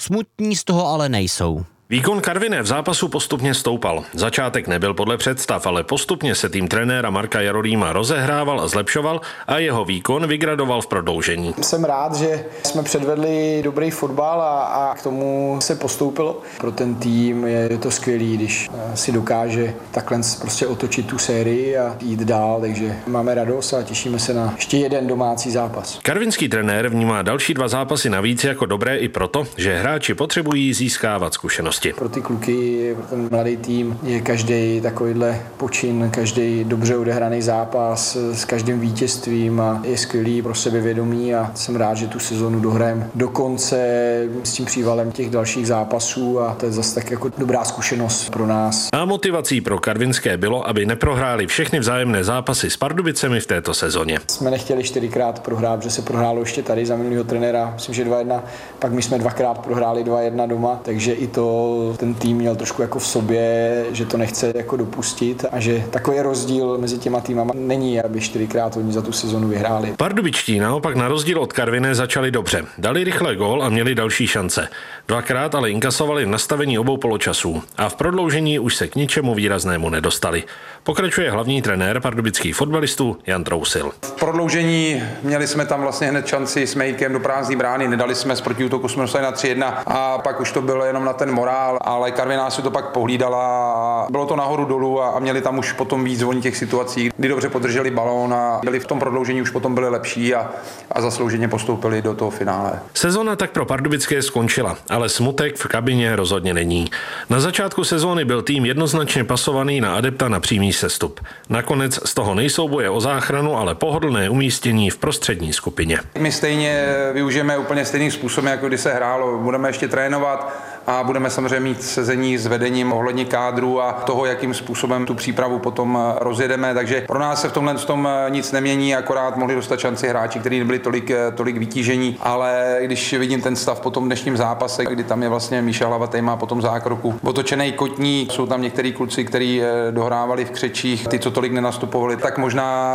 Smutní z toho ale nejsou. Výkon Karviné v zápasu postupně stoupal. Začátek nebyl podle představ, ale postupně se tým trenéra Marka Jarolíma rozehrával a zlepšoval a jeho výkon vygradoval v prodloužení. Jsem rád, že jsme předvedli dobrý fotbal a k tomu se postoupilo. Pro ten tým je to skvělý, když si dokáže takhle prostě otočit tu sérii a jít dál, takže máme radost a těšíme se na ještě jeden domácí zápas. Karvinský trenér vnímá další 2 zápasy navíc jako dobré i proto, že hráči potřebují získávat zkušenosti. Pro ty kluky, pro ten mladý tým je každý takovýhle počin, každý dobře odehraný zápas s každým vítězstvím a je skvělý pro sebevědomí a jsem rád, že tu sezonu dohrajeme do konce s tím přívalem těch dalších zápasů a to je zase tak jako dobrá zkušenost pro nás. A motivací pro karvinské bylo, aby neprohráli všechny vzájemné zápasy s Pardubicemi v této sezóně. Jsme nechtěli 4krát prohrát, že se prohrálo ještě tady za minulého trenéra, myslím, že 2-1, pak my jsme 2krát prohráli 2-1 doma, takže i to ten tým měl trošku jako v sobě, že to nechce jako dopustit a že takový rozdíl mezi těma týmama není, aby 4krát oni za tu sezonu vyhráli. Pardubičtí naopak na rozdíl od Karviné začali dobře. Dali rychle gól a měli další šance. 2krát ale inkasovali v nastavení obou poločasů a v prodloužení už se k ničemu výraznému nedostali. Pokračuje hlavní trenér pardubických fotbalistů Jan Trousil. V prodloužení měli jsme tam vlastně hned šanci s Mejkem do prázdné brány, nedali jsme, z protiútoku jsme dostali na 3-1 a pak už to bylo jenom na ten morál, ale Karviná si to pak pohlídala a bylo to nahoru dolů a měli tam už potom víc voní těch situací, kdy dobře podrželi balón a byli v tom prodloužení už potom byli lepší a zaslouženě postoupili do toho finále. Sezona tak pro pardubické skončila, ale smutek v kabině rozhodně není. Na začátku sezóny byl tým jednoznačně pasovaný na adepta na přímý sestup. Nakonec z toho nejsou boje o záchranu, ale pohodlné umístění v prostřední skupině. My stejně využijeme úplně stejným způsobem, jako když se hrálo. Budeme ještě trénovat a budeme samozřejmě mít sezení s vedením ohledně kádru a toho, jakým způsobem tu přípravu potom rozjedeme. Takže pro nás se v tomhle nic nemění, akorát mohli dostat šanci hráči, kteří nebyli tolik vytížení, ale když vidím ten stav po tom dnešním zápase, kdy tam je vlastně Míša Hlavatý má potom zákroku otočený kotník, jsou tam některý kluci, kteří dohrávali v křečích, ty, co tolik nenastupovali, tak možná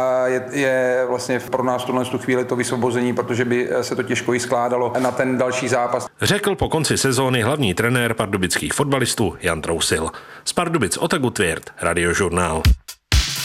je vlastně pro nás tu chvíli to vysvobození, protože by se to těžko i skládalo na ten další zápas. Řekl po konci sezóny hlavní trenér pardubických fotbalistů Jan Trousil. Z Pardubic Otaku Tvěrt, Radiožurnál.